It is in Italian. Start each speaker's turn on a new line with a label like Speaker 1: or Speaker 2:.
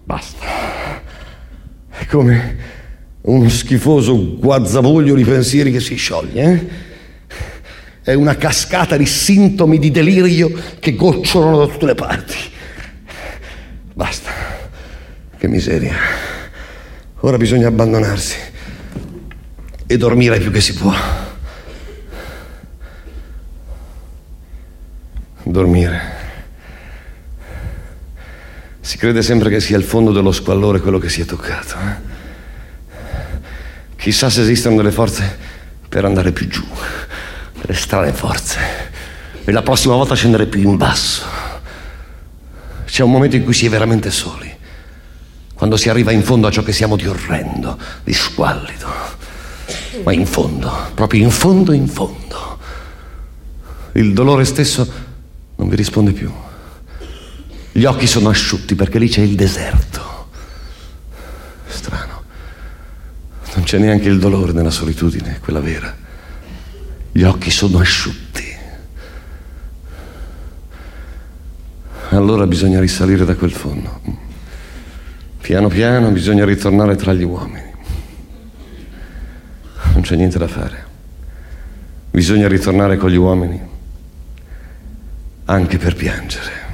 Speaker 1: Basta. È come uno schifoso guazzabuglio di pensieri che si scioglie, È una cascata di sintomi di delirio che gocciolano da tutte le parti. Basta. Che miseria. Ora bisogna abbandonarsi e dormire più che si può. Dormire. Si crede sempre che sia il fondo dello squallore quello che si è toccato. Chissà se esistono delle forze per andare più giù, delle strane forze, e la prossima volta scendere più in basso. C'è un momento in cui si è veramente soli, quando si arriva in fondo a ciò che siamo di orrendo, di squallido, ma in fondo, proprio in fondo, il dolore stesso non vi risponde più. Gli occhi sono asciutti perché lì c'è il deserto. Strano. Non c'è neanche il dolore nella solitudine, quella vera. Gli occhi sono asciutti. Allora bisogna risalire da quel fondo. Piano piano bisogna ritornare tra gli uomini. Non c'è niente da fare. Bisogna ritornare con gli uomini anche per piangere.